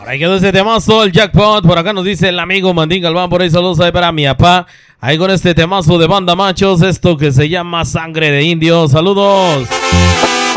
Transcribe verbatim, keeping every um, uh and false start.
Ahí quedó ese temazo, el jackpot. Por acá nos dice el amigo Mandín Galván. Por ahí saludos ahí para mi papá. Ahí con este temazo de Banda Machos. Esto que se llama Sangre de Indio. Saludos.